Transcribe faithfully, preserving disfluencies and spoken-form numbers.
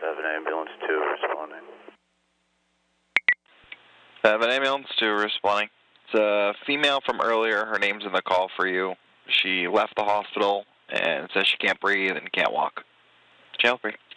seven ambulance two responding. seven ambulance two responding. It's a female from earlier. Her name's in the call for you. She left the hospital and says she can't breathe and can't walk. Jail free.